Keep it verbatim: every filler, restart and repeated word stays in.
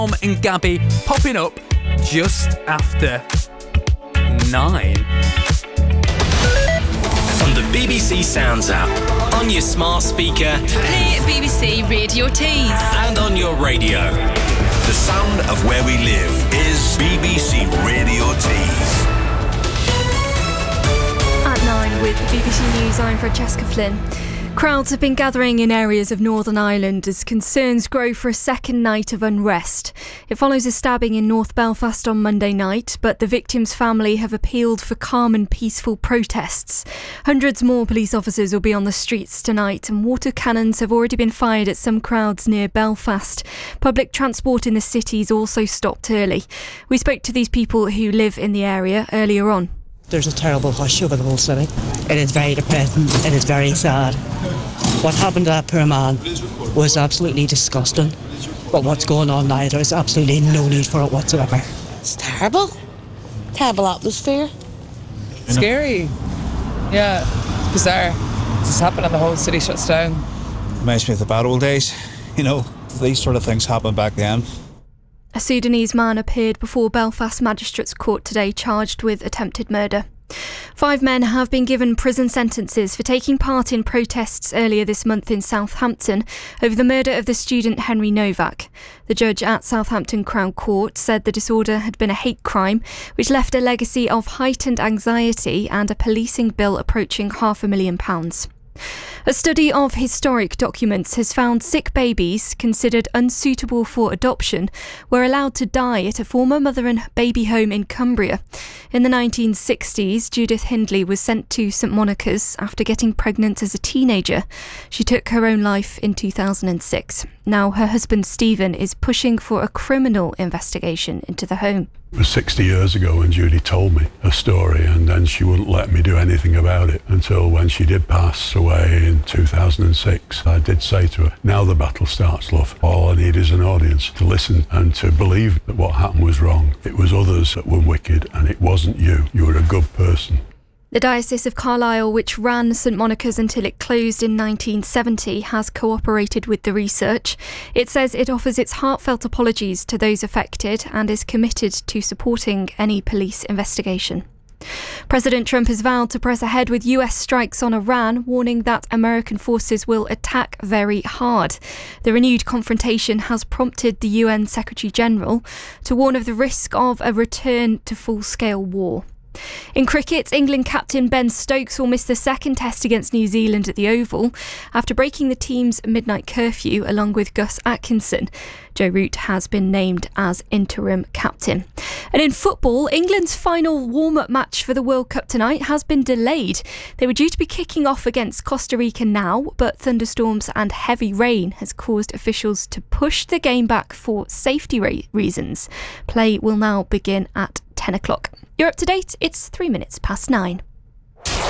Tom and Gabby popping up just after nine. On the B B C Sounds app, on your smart speaker, play B B C Radio Tees, and on your radio. The sound of where we live is B B C Radio Tees. At nine with B B C News, I'm Francesca Flynn. Crowds have been gathering in areas of Northern Ireland as concerns grow for a second night of unrest. It follows a stabbing in North Belfast on Monday night, but the victim's family have appealed for calm and peaceful protests. Hundreds more police officers will be on the streets tonight, and water cannons have already been fired at some crowds near Belfast. Public transport in the city's also stopped early. We spoke to these people who live in the area earlier on. There's a terrible hush over the whole city. It is very depressing. It is very sad. What happened to that poor man was absolutely disgusting. But what's going on now, there's absolutely no need for it whatsoever. It's terrible. Terrible atmosphere. Scary. Yeah, it's bizarre. This happened and the whole city shuts down. Reminds me of the bad old days. You know, these sort of things happened back then. A Sudanese man appeared before Belfast Magistrates Court today charged with attempted murder. Five men have been given prison sentences for taking part in protests earlier this month in Southampton over the murder of the student Henry Novak. The judge at Southampton Crown Court said the disorder had been a hate crime, which left a legacy of heightened anxiety and a policing bill approaching half a million pounds. A study of historic documents has found sick babies considered unsuitable for adoption were allowed to die at a former mother and baby home in Cumbria. In the nineteen sixties, Judith Hindley was sent to St Monica's after getting pregnant as a teenager. She took her own life in two thousand six. Now her husband Stephen is pushing for a criminal investigation into the home. It was sixty years ago when Judy told me her story, and then she wouldn't let me do anything about it until when she did pass away in two thousand six. I did say to her, now the battle starts, love. All I need is an audience to listen and to believe that what happened was wrong. It was others that were wicked and it wasn't you. You were a good person. The Diocese of Carlisle, which ran St Monica's until it closed in nineteen seventy, has cooperated with the research. It says it offers its heartfelt apologies to those affected and is committed to supporting any police investigation. President Trump has vowed to press ahead with U S strikes on Iran, warning that American forces will attack very hard. The renewed confrontation has prompted the U N Secretary-General to warn of the risk of a return to full-scale war. In cricket, England captain Ben Stokes will miss the second test against New Zealand at the Oval after breaking the team's midnight curfew along with Gus Atkinson. Joe Root has been named as interim captain. And in football, England's final warm-up match for the World Cup tonight has been delayed. They were due to be kicking off against Costa Rica now, but thunderstorms and heavy rain has caused officials to push the game back for safety re- reasons. Play will now begin at ten o'clock. You're up to date. It's three minutes past nine.